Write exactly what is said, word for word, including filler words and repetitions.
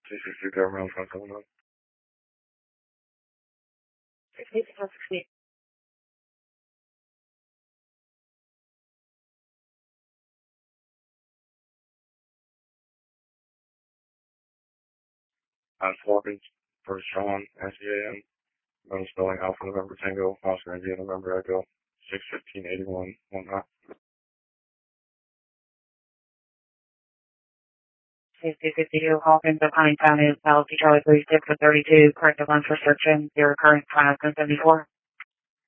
two six two Government Front Illinois. I'm swapping for Sean, S E A N. I'm spelling Alpha November Tango, Oscar India November Echo, six fifteen eighty-one, one hot. safety fifty-two, Hawkins of Huntington is L T Charlie three six for thirty-two, corrective lunch restriction, zero current, five seventy-four.